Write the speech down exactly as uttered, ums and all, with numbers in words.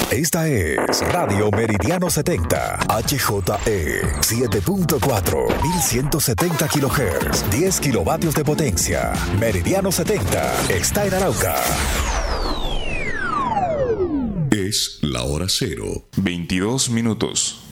Esta es Radio Meridiano setenta, H J E siete punto cuatro, mil ciento setenta kilohertz, diez kilovatios de potencia. Meridiano setenta está en Arauca. Es la hora cero. veintidós minutos.